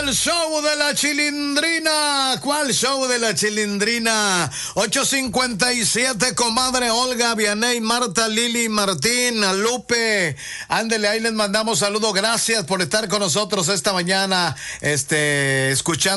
el show de la Chilindrina. ¿Cuál show de la Chilindrina? 8:57, comadre Olga, Vianey, Marta, Lili, Martín, Lupe. Ándele, ahí les mandamos saludos. Gracias por estar con nosotros esta mañana, escuchando